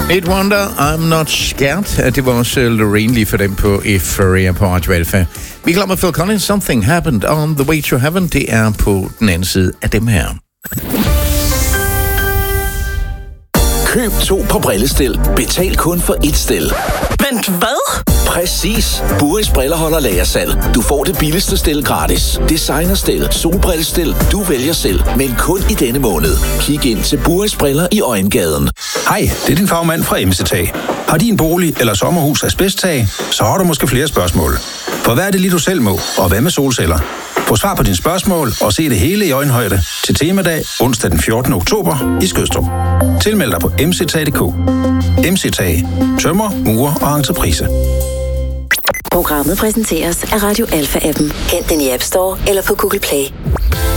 It Wonder, I'm Not Scared. Det var også Lorraine lige for dem på Euphoria på Radio Alpha. Vi er klar med Phil Collins, Something Happened on the Way to Heaven. Det er på den anden side af dem her. Køb 2 på Brillestel. Betal kun for 1 stel. Vent, hvad? Præcis. Buris Briller holder lagersalg. Du får det billigste stel gratis. Designerstel, solbrillestel, du vælger selv. Men kun i denne måned. Kig ind til Buris Briller i Øjengaden. Hej, det er din fagmand fra MC-Tag. Har din bolig eller sommerhus asbesttag, så har du måske flere spørgsmål. For hvad er det lige, du selv må? Og hvad med solceller? Få svar på dine spørgsmål og se det hele i øjenhøjde til temadag onsdag den 14. oktober i Skødstrup. Tilmeld dig på mctag.dk. MC-Tag. Tømmer, murer og entreprise. Programmet præsenteres af Radio Alpha-appen. Hent den i App Store eller på Google Play.